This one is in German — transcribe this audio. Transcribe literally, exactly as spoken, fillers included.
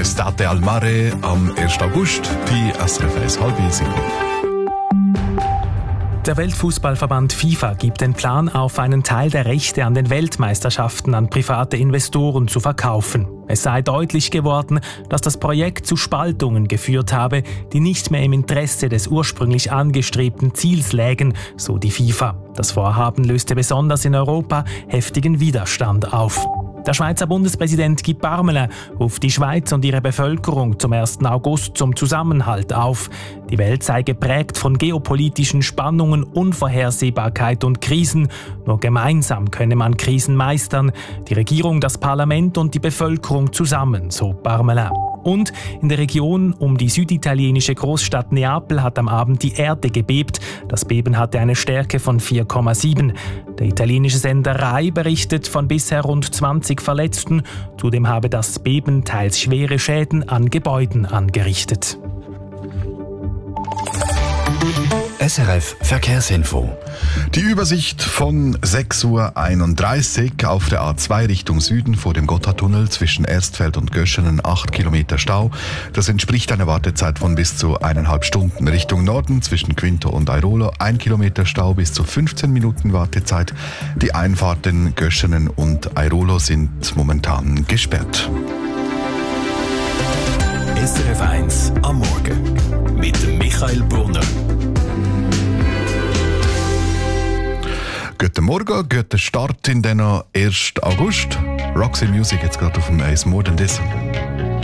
Estate al Mare am ersten August bei S R F eins halb sieben. Der Weltfußballverband FIFA gibt den Plan auf, einen Teil der Rechte an den Weltmeisterschaften an private Investoren zu verkaufen. Es sei deutlich geworden, dass das Projekt zu Spaltungen geführt habe, die nicht mehr im Interesse des ursprünglich angestrebten Ziels lägen, so die FIFA. Das Vorhaben löste besonders in Europa heftigen Widerstand auf. Der Schweizer Bundespräsident Guy Parmelin ruft die Schweiz und ihre Bevölkerung zum ersten August zum Zusammenhalt auf. Die Welt sei geprägt von geopolitischen Spannungen, Unvorhersehbarkeit und Krisen. Nur gemeinsam könne man Krisen meistern. Die Regierung, das Parlament und die Bevölkerung zusammen, so Parmelin. Und in der Region um die süditalienische Großstadt Neapel hat am Abend die Erde gebebt. Das Beben hatte eine Stärke von vier Komma sieben. Der italienische Sender Rai berichtet von bisher rund zwanzig Verletzten. Zudem habe das Beben teils schwere Schäden an Gebäuden angerichtet. S R F Verkehrsinfo. Die Übersicht von sechs Uhr einunddreißig auf der A zwei Richtung Süden vor dem Gotthardtunnel zwischen Erstfeld und Göschenen acht Kilometer Stau. Das entspricht einer Wartezeit von bis zu eineinhalb Stunden. Richtung Norden zwischen Quinto und Airolo ein Kilometer Stau bis zu fünfzehn Minuten Wartezeit. Die Einfahrten Göschenen und Airolo sind momentan gesperrt. S R F eins am Morgen mit Michael Brunner. Guten Morgen, guten Start in den ersten August. Roxy Music jetzt gerade auf dem Eis More Than This.